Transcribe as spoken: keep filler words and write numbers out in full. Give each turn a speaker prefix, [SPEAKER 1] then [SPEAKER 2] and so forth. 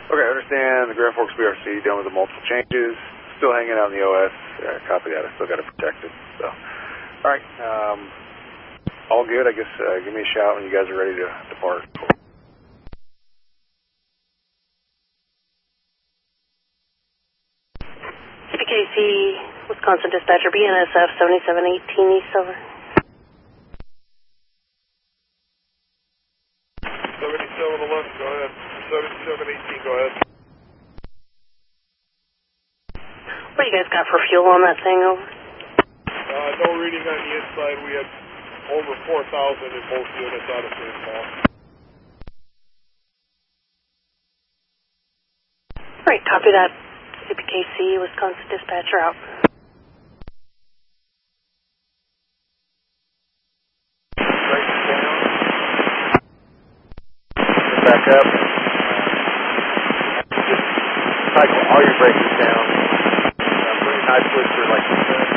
[SPEAKER 1] Okay, I understand the Grand Forks B R C dealing with the multiple changes, still hanging out in the O S. Uh, copy that. I still got to protect it. So, all right, um, all good. I guess uh, give me a shout when you guys are ready to depart.
[SPEAKER 2] C P K C, Wisconsin Dispatcher, B N S F seventy-seven eighteen East, over.
[SPEAKER 3] seventy-seven eleven, go ahead. seventy-seven eighteen, go ahead.
[SPEAKER 2] What do you guys got for fuel on that thing, over?
[SPEAKER 3] Uh, no reading on the inside. We had over four thousand in both units out of Saint Paul.
[SPEAKER 2] Right, copy that. C P K C, Wisconsin Dispatcher, out.
[SPEAKER 1] Brakes down. Back up. Cycle all your brakes down. Uh, pretty nicely for like